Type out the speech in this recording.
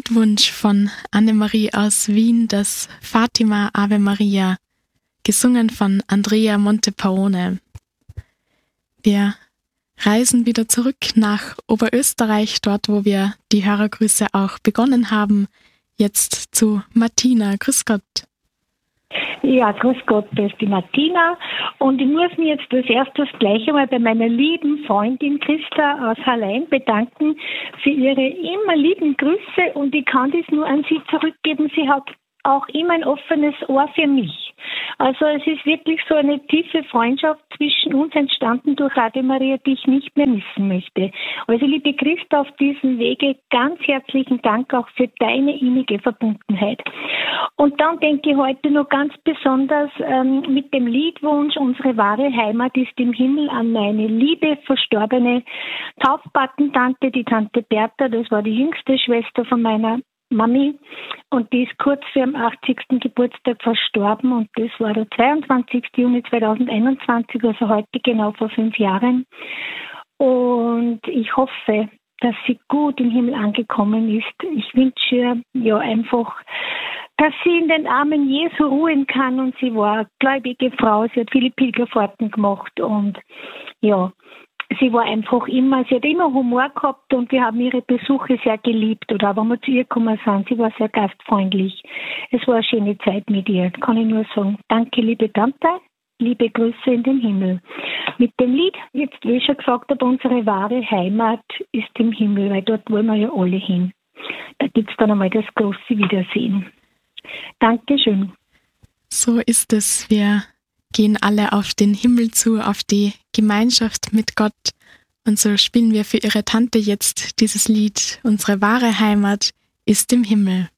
Liedwunsch von Annemarie aus Wien, das Fatima Ave Maria, gesungen von Andrea Montepaone. Wir reisen wieder zurück nach Oberösterreich, dort wo wir die Hörergrüße auch begonnen haben. Jetzt zu Martina. Grüß Gott. Ja, grüß Gott, das ist die Martina. Und ich muss mich jetzt als erstes gleich einmal bei meiner lieben Freundin Christa aus Hallein bedanken für ihre immer lieben Grüße, und ich kann das nur an sie zurückgeben. Sie hat auch immer ein offenes Ohr für mich. Also es ist wirklich so eine tiefe Freundschaft zwischen uns entstanden durch Radio Maria, die ich nicht mehr missen möchte. Also liebe Christa, auf diesem Wege ganz herzlichen Dank auch für deine innige Verbundenheit. Und dann denke ich heute noch ganz besonders mit dem Liedwunsch "Unsere wahre Heimat ist im Himmel" an meine liebe verstorbene Taufpatentante, die Tante Bertha. Das war die jüngste Schwester von meiner Mami, und die ist kurz vor ihrem 80. Geburtstag verstorben, und das war der 22. Juni 2021, also heute genau vor 5 Jahren. Und ich hoffe, dass sie gut im Himmel angekommen ist. Ich wünsche ihr ja einfach, dass sie in den Armen Jesu ruhen kann, und sie war eine gläubige Frau, sie hat viele Pilgerfahrten gemacht, und ja, sie war einfach immer, sie hat immer Humor gehabt, und wir haben ihre Besuche sehr geliebt, oder wenn wir zu ihr gekommen sind, sie war sehr gastfreundlich. Es war eine schöne Zeit mit ihr, kann ich nur sagen. Danke, liebe Tante, liebe Grüße in den Himmel. Mit dem Lied, jetzt wie ich schon gesagt habe, unsere wahre Heimat ist im Himmel, weil dort wollen wir ja alle hin. Da gibt es dann einmal das große Wiedersehen. Dankeschön. So ist es. Wir gehen alle auf den Himmel zu, auf die Gemeinschaft mit Gott. Und so spielen wir für ihre Tante jetzt dieses Lied. Unsere wahre Heimat ist im Himmel.